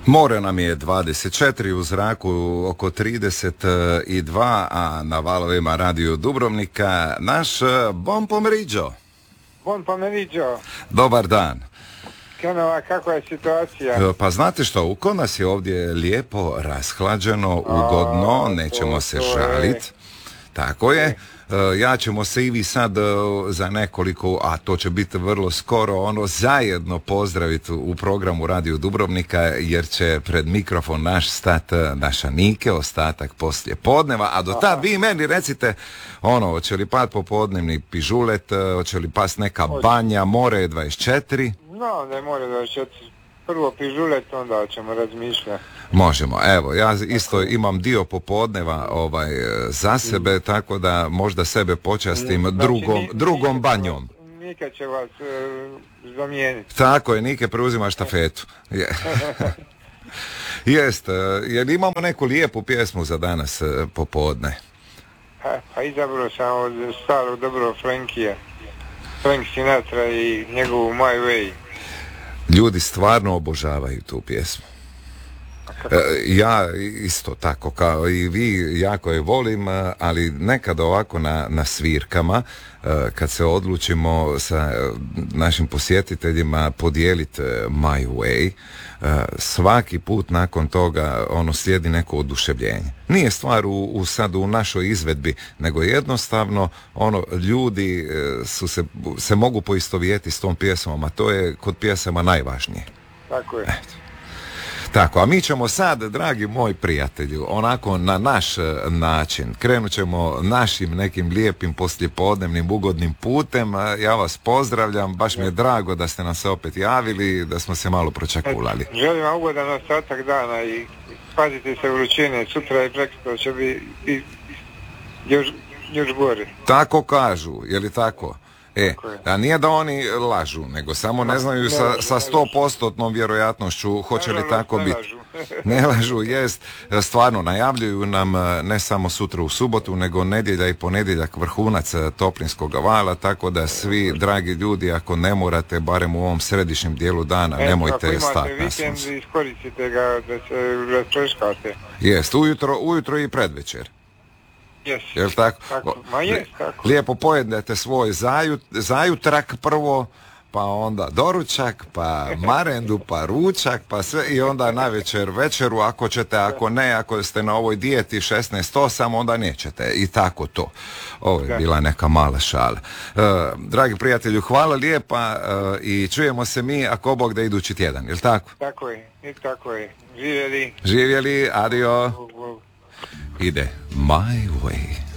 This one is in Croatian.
More nam je 24, u zraku oko 32, a na valovima Radio Dubrovnika naš Buon pomeriggio. Buon pomeriggio. Dobar dan. Kenova, kakva je situacija? Pa znate što, kod nas je ovdje lijepo, rashlađeno, ugodno, nećemo se žaliti. Tako je. Ja ćemo se i vi sad za nekoliko, a to će biti vrlo skoro, zajedno pozdraviti u programu Radio Dubrovnika, jer će pred mikrofon naš stat naša Nike, ostatak poslije podneva, a do tad vi meni recite, hoće li pat popodnevni pižulet, hoće li pas neka banja, more 24? No, ne more 24. Prvo pižulet, onda ćemo razmišljati. Možemo, evo, ja isto imam dio popodneva za sebe, tako da možda sebe počastim drugom banjom. Nika će vas zamijeniti. Tako je, Nike preuzima štafetu. Jest, jer imamo neku lijepu pjesmu za danas popodne. Pa izabrao sam od starog dobrog Frankija, Frank Sinatra i njegovu My Way. Ljudi stvarno obožavaju tu pjesmu. Ja isto tako kao i vi jako je volim, ali nekad ovako na svirkama, kad se odlučimo sa našim posjetiteljima podijeliti My Way, svaki put nakon toga slijedi neko oduševljenje. Nije stvar sad u našoj izvedbi, nego jednostavno ljudi se mogu poistovijeti s tom pjesmom, a to je kod pjesama najvažnije. Tako je. Tako, a mi ćemo sad, dragi moji prijatelju, onako na naš način, krenut ćemo našim nekim lijepim poslijepodnevnim ugodnim putem. Ja vas pozdravljam, baš mi je drago da ste nam se opet javili, da smo se malo pročakulali. Želim vam ugodan ostatak dana i pazite se vrućine, sutra i preksutra će biti još gore. Tako kažu, je li tako? A nije da oni lažu, nego samo ne znaju sa 100% vjerojatnošću hoće li tako biti. Ne lažu, jest. Stvarno, najavljuju nam ne samo sutra u subotu, nego nedjelja i ponedjeljak vrhunac toplinskog vala, tako da svi, dragi ljudi, ako ne morate, barem u ovom središnjem dijelu dana, nemojte stati na sunce. Ako imate vikend, iskoristite ga da se rastreškate. Jest, ujutro i predvečer. Yes. Jel' tako? Tako. Lijepo pojednete svoj zajutrak prvo, pa onda doručak, pa marendu, pa ručak, pa sve i onda navečer večeru, ako ćete, ako ne, ako ste na ovoj dijeti 16:8, onda nećete i tako to. Ovo je bila neka mala šala. Dragi prijatelju, hvala lijepa i čujemo se mi, ako Bog da idući tjedan, jel' tako? Tako je. Živjeli, adio. Ide My Way.